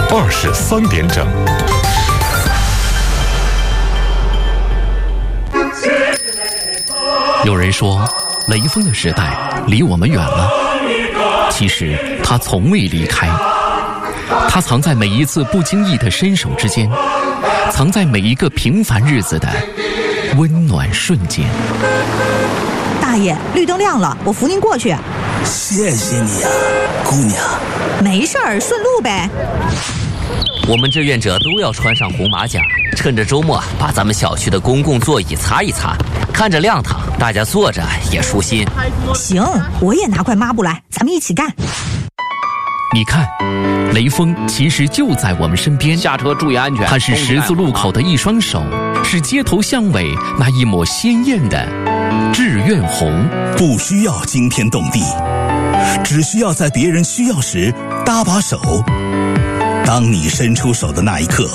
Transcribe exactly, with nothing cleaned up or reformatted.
二十三点整。 有人说，雷锋的时代离我们远了，其实他从未离开。他藏在每一次不经意的伸手之间，藏在每一个平凡日子的温暖瞬间。 大爷，绿灯亮了，我扶您过去。 谢谢你呀、啊，姑娘。 没事儿，顺路呗。 我们志愿者都要穿上红马甲，趁着周末把咱们小区的公共座椅擦一擦，看着亮堂，大家坐着也舒心。 行，我也拿块抹布来，咱们一起干。 你看，雷锋其实就在我们身边。 下车注意安全。 他是十字路口的一双手，是街头巷尾那一抹鲜艳的志愿红。 不需要惊天动地，只需要在别人需要时搭把手。当你伸出手的那一刻，